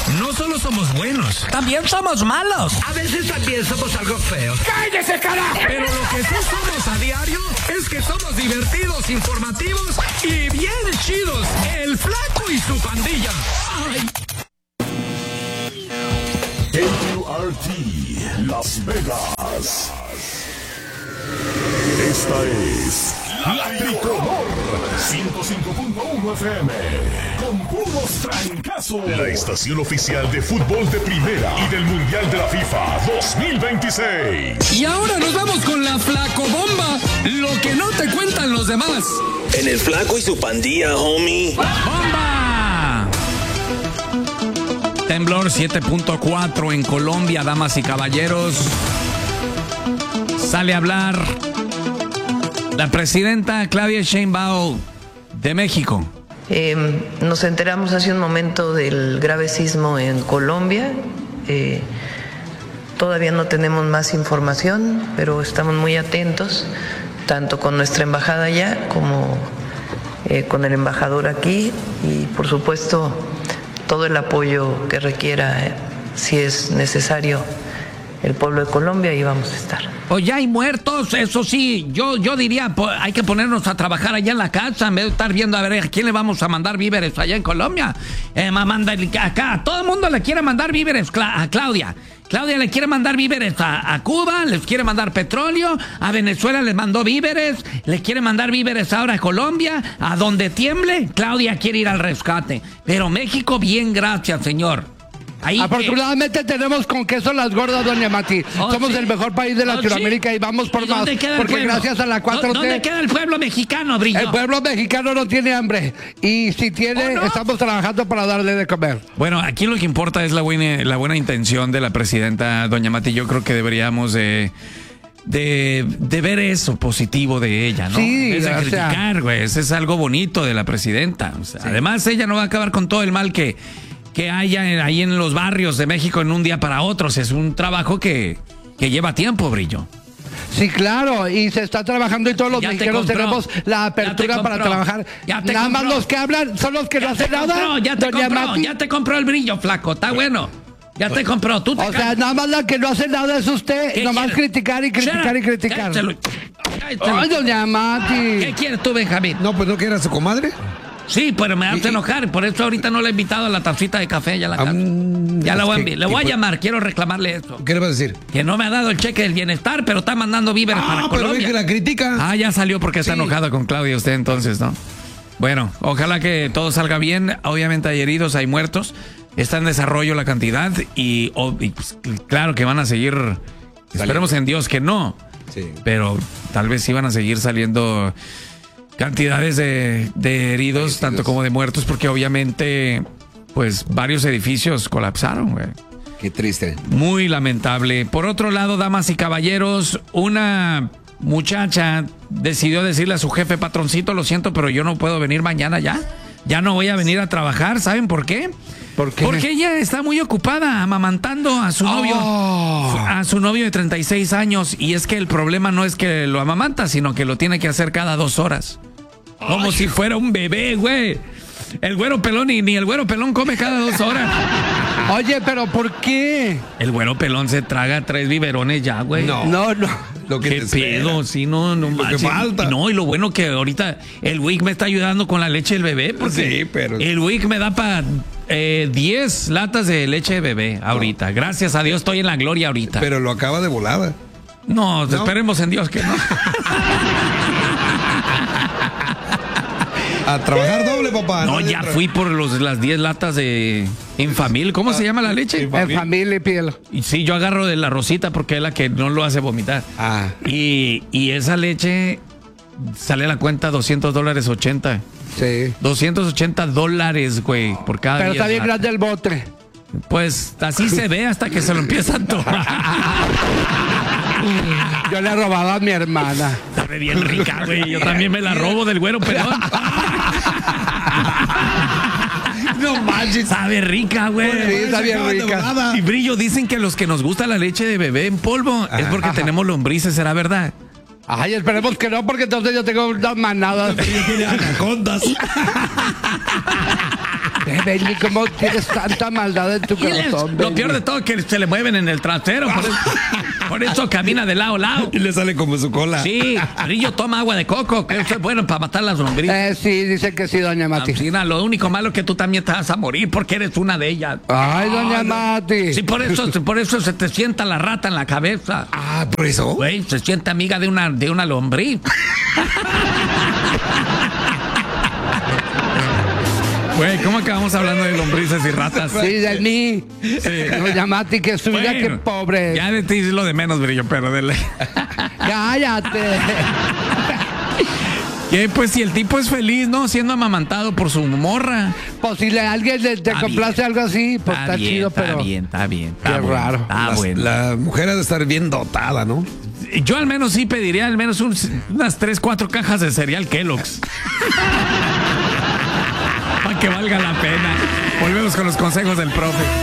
no solo somos buenos, también somos malos. A veces también somos algo feos. ¡Cállese, carajo! Pero lo que sí somos a diario es que somos divertidos, informativos y bien chidos. El Flaco y su pandilla. ¡Ay! KQRT Las Vegas. Esta es La Tricolor 105.1 FM con puros trancazos. La estación oficial de fútbol de primera y del Mundial de la FIFA 2026. Y ahora nos vamos con la Flaco Bomba. Lo que no te cuentan los demás. En el Flaco y su pandilla, homie. ¡Bomba! Temblor 7.4 en Colombia, damas y caballeros. Sale a hablar la presidenta Claudia Sheinbaum de México. Nos enteramos hace un momento del grave sismo en Colombia. Todavía no tenemos más información, pero estamos muy atentos, tanto con nuestra embajada allá como con el embajador aquí, y por supuesto todo el apoyo que requiera, si es necesario, el pueblo de Colombia, y vamos a estar. Pues ya hay muertos, eso sí, yo diría, hay que ponernos a trabajar allá en la casa en vez de estar viendo a ver a quién le vamos a mandar víveres allá en Colombia. Acá, todo el mundo le quiere mandar víveres a Claudia. Claudia le quiere mandar víveres a Cuba, les quiere mandar petróleo, a Venezuela les mandó víveres, le quiere mandar víveres ahora a Colombia, a donde tiemble, Claudia quiere ir al rescate. Pero México, bien, gracias, señor. Ahí afortunadamente tenemos con queso las gordas, doña Mati. Somos el mejor país de Latinoamérica, sí. Y vamos por más. Porque gracias a la 4T. ¿Dónde queda el pueblo mexicano, Brillo? El pueblo mexicano no tiene hambre. Y si tiene, estamos trabajando para darle de comer. Bueno, aquí lo que importa es la buena intención de la presidenta, doña Mati. Yo creo que deberíamos de ver eso positivo de ella, ¿no? Sí, es de criticar, güey. Eso es algo bonito de la presidenta. O sea, sí. Además, ella no va a acabar con todo el mal que haya ahí en los barrios de México en un día para otro. O sea, es un trabajo que lleva tiempo, Brillo. Sí, claro, y se está trabajando y todos los mexicanos tenemos la apertura para trabajar. Nada más los que hablan son los que no hacen nada. Ya te compró el Brillo, Flaco, está bueno. Ya te compró, tú te O sea, nada más la que no hace nada es usted, nomás criticar y criticar y criticar. Ay, doña Mati. ¿Qué quieres tú, Benjamín? No, pues no que era su comadre. Sí, pero me hace enojar, por eso ahorita no le he invitado a la tacita de café ya a la casa. Ya la voy a enviar. Le voy a llamar, quiero reclamarle eso. ¿Qué le vas a decir? Que no me ha dado el cheque del bienestar, pero está mandando víveres para Colombia. Pero que la critica. Ya salió porque está enojada con Claudia usted entonces, ¿no? Bueno, ojalá que todo salga bien. Obviamente hay heridos, hay muertos. Está en desarrollo la cantidad y pues, claro que van a seguir. Esperemos en Dios que no. Sí. Pero tal vez sí van a seguir saliendo cantidades de heridos, tanto como de muertos, porque obviamente, pues, varios edificios colapsaron, güey. Qué triste. Muy lamentable. Por otro lado, damas y caballeros, una muchacha decidió decirle a su jefe: patroncito, lo siento, pero yo no puedo venir mañana ya. Ya no voy a venir a trabajar. ¿Saben por qué? ¿Por qué? Porque ella está muy ocupada amamantando a su novio. A su novio de 36 años. Y es que el problema no es que lo amamanta, sino que lo tiene que hacer cada 2 horas. Como si fuera un bebé, güey. El güero pelón ni el güero pelón come cada 2 horas. Oye, pero ¿por qué? El güero pelón se traga 3 biberones ya, güey. No. Lo que ¿Qué pedo? Sí, no lo que falta. No, y lo bueno que ahorita el WIC me está ayudando con la leche del bebé. Porque sí, pero el WIC me da para 10 latas de leche de bebé ahorita. Gracias a Dios estoy en la gloria ahorita. Pero lo acaba de volada. No, esperemos en Dios que no. A trabajar doble, papá. No, ya fui por las 10 latas de Enfamil. ¿Cómo se llama la leche? Enfamil y piel. Y sí, yo agarro de la rosita porque es la que no lo hace vomitar. Y esa leche sale a la cuenta $200.80. Sí. $280, güey, por cada día. Pero está bien grande el bote. Pues así se ve hasta que se lo empieza a tomar. Yo le robaba a mi hermana. Sabe bien rica, güey. Yo también me la robo del güero pelón. No manches. Sabe rica, güey. Sí, está bien rica. Y Brillo, dicen que los que nos gusta la leche de bebé en polvo es porque tenemos lombrices, ¿será verdad? Ay, esperemos que no, porque entonces yo tengo unas manadas. Yo tiene anacondas. Benny, ¿cómo tienes tanta maldad en tu corazón? Lo peor de todo es que se le mueven en el trasero. Por eso camina de lado a lado. Y le sale como su cola. Sí, Rillo toma agua de coco, que eso es bueno para matar las lombrices. Sí, dice que sí, doña Mati. Lo único malo es que tú también te vas a morir porque eres una de ellas. Ay, doña Mati. Sí, por eso se te sienta la rata en la cabeza. Ah, ¿por eso? Güey, se siente amiga de una lombriz. Güey, ¿cómo acabamos hablando de lombrices y ratas? Sí, de mí. Sí. Doña Mati, que su vida, qué pobre. Ya de ti es lo de menos, Brillo, pero dele. Cállate. Que pues si el tipo es feliz, ¿no? Siendo amamantado por su morra. Pues si alguien te complace algo así, pues está bien, chido, pero... Está bien. Qué raro. Bueno. La mujer ha de estar bien dotada, ¿no? Yo al menos sí pediría al menos unas 3-4 cajas de cereal Kellogg's. Para que valga la pena. Volvemos con los consejos del profe.